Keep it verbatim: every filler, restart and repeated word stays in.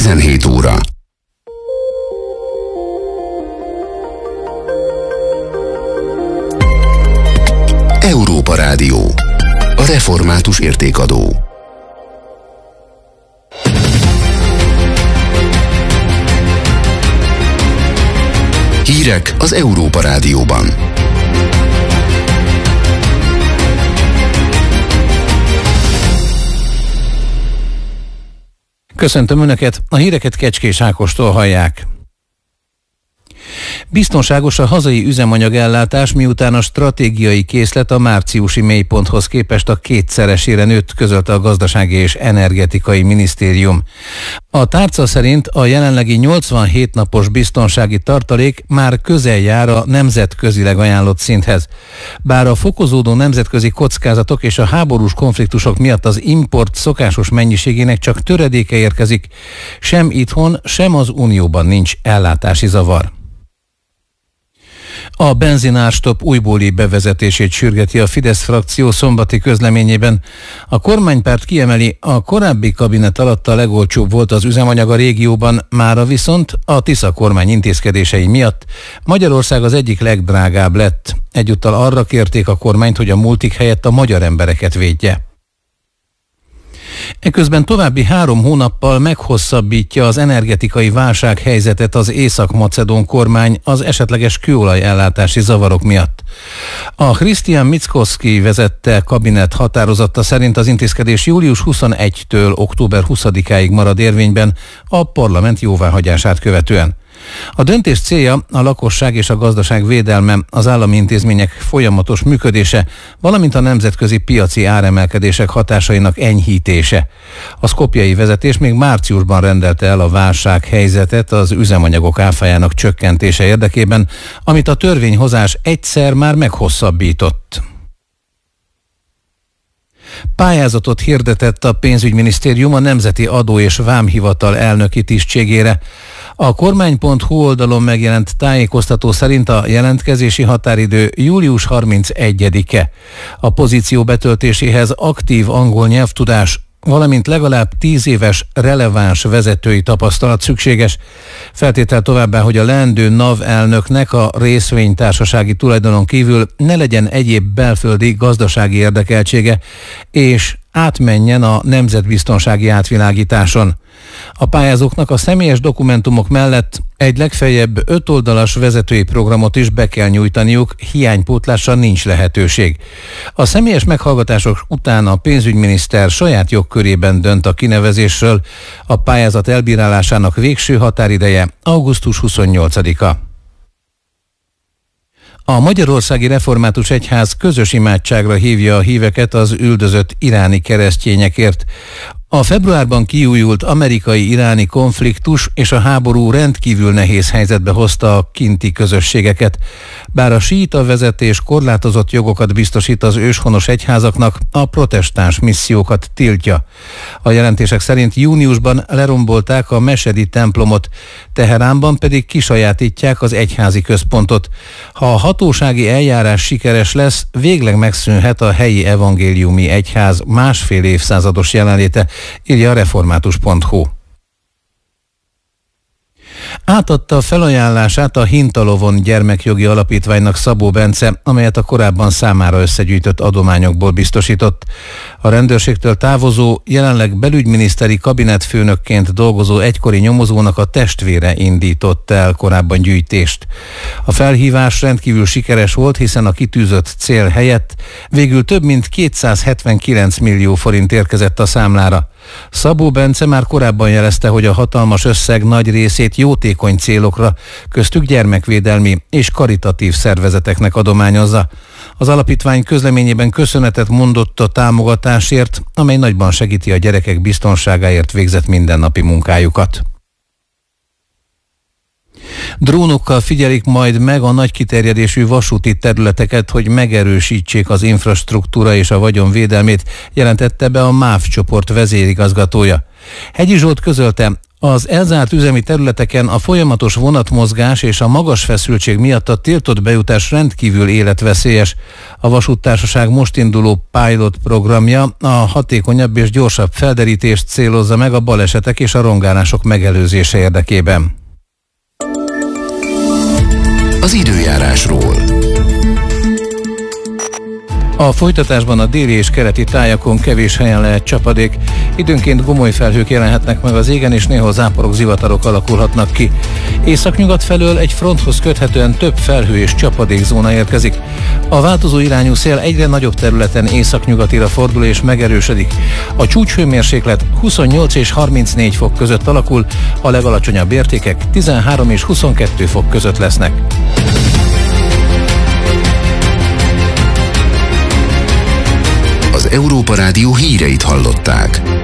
tizenhét óra. Európa Rádió. A református értékadó. Hírek az Európa Rádióban. Köszöntöm Önöket, a híreket Kecskés Ákostól hallják. Biztonságos a hazai üzemanyagellátás, miután a stratégiai készlet a márciusi mélyponthoz képest a kétszeresére nőtt, közölte a Gazdasági és Energetikai Minisztérium. A tárca szerint a jelenlegi nyolcvanhét napos biztonsági tartalék már közel jár a nemzetközileg ajánlott szinthez. Bár a fokozódó nemzetközi kockázatok és a háborús konfliktusok miatt az import szokásos mennyiségének csak töredéke érkezik, sem itthon, sem az Unióban nincs ellátási zavar. A benzinárstopp újbóli bevezetését sürgeti a Fidesz frakció szombati közleményében. A kormánypárt kiemeli, a korábbi kabinet alatt a legolcsóbb volt az üzemanyag a régióban, mára viszont a Tisza kormány intézkedései miatt Magyarország az egyik legdrágább lett. Egyúttal arra kérték a kormányt, hogy a multik helyett a magyar embereket védje. Eközben további három hónappal meghosszabbítja az energetikai válsághelyzetet az észak-macedón kormány az esetleges kőolajellátási zavarok miatt. A Christian Mickoski vezette kabinet határozata szerint az intézkedés július huszonegyedikétől október huszadikáig marad érvényben a parlament jóváhagyását követően. A döntés célja a lakosság és a gazdaság védelme, az állami intézmények folyamatos működése, valamint a nemzetközi piaci áremelkedések hatásainak enyhítése. A szkopjei vezetés még márciusban rendelte el a válsághelyzetet az üzemanyagok áfájának csökkentése érdekében, amit a törvényhozás egyszer már meghosszabbított. Pályázatot hirdetett a pénzügyminisztérium a Nemzeti Adó- és Vámhivatal elnöki tisztségére. A kormány pont hu oldalon megjelent tájékoztató szerint a jelentkezési határidő július harmincegyedike. A pozíció betöltéséhez aktív angol nyelvtudás, valamint legalább tíz éves releváns vezetői tapasztalat szükséges. Feltétel továbbá, hogy a leendő NAV elnöknek a részvénytársasági tulajdonon kívül ne legyen egyéb belföldi gazdasági érdekeltsége, és átmenjen a nemzetbiztonsági átvilágításon. A pályázóknak a személyes dokumentumok mellett egy legfeljebb öt oldalas vezetői programot is be kell nyújtaniuk, hiánypótlásra nincs lehetőség. A személyes meghallgatások után a pénzügyminiszter saját jogkörében dönt a kinevezésről, a pályázat elbírálásának végső határideje augusztus huszonnyolcadika. A Magyarországi Református Egyház közös imádságra hívja a híveket az üldözött iráni keresztényekért. A februárban kiújult amerikai-iráni konfliktus és a háború rendkívül nehéz helyzetbe hozta a kinti közösségeket. Bár a síita vezetés korlátozott jogokat biztosít az őshonos egyházaknak, a protestáns missziókat tiltja. A jelentések szerint júniusban lerombolták a mesedi templomot, Teheránban pedig kisajátítják az egyházi központot. Ha a hatósági eljárás sikeres lesz, végleg megszűnhet a helyi evangéliumi egyház másfél évszázados jelenléte, írja a református pont hu. Átadta a felajánlását a Hintalovon gyermekjogi alapítványnak Szabó Bence, amelyet a korábban számára összegyűjtött adományokból biztosított. A rendőrségtől távozó, jelenleg belügyminiszteri kabinetfőnökként dolgozó egykori nyomozónak a testvére indított el korábban gyűjtést. A felhívás rendkívül sikeres volt, hiszen a kitűzött cél helyett végül több mint kétszázhetvenkilenc millió forint érkezett a számlára. Szabó Bence már korábban jelezte, hogy a hatalmas összeg nagy részét jótékony célokra, köztük gyermekvédelmi és karitatív szervezeteknek adományozza. Az alapítvány közleményében köszönetet mondott a támogatásért, amely nagyban segíti a gyerekek biztonságáért végzett mindennapi munkájukat. Drónokkal figyelik majd meg a nagy kiterjedésű vasúti területeket, hogy megerősítsék az infrastruktúra és a vagyon védelmét, jelentette be a MÁV csoport vezérigazgatója. Hegyi Zsolt közölte, Az elzárt üzemi területeken a folyamatos vonatmozgás és a magas feszültség miatt a tiltott bejutás rendkívül életveszélyes. A vasúttársaság most induló pilot programja a hatékonyabb és gyorsabb felderítést célozza meg a balesetek és a rongálások megelőzése érdekében. Az időjárásról. A folytatásban a déli és keleti tájakon kevés helyen lehet csapadék. Időnként gomoly felhők jelenhetnek meg az égen, és néha záporok, zivatarok alakulhatnak ki. Északnyugat felől egy fronthoz köthetően több felhő és csapadékzóna érkezik. A változó irányú szél egyre nagyobb területen északnyugatira fordul és megerősödik. A csúcshőmérséklet huszonnyolc és harmincnégy fok között alakul, a legalacsonyabb értékek tizenhárom és huszonkettő fok között lesznek. Az Európa Rádió híreit hallották.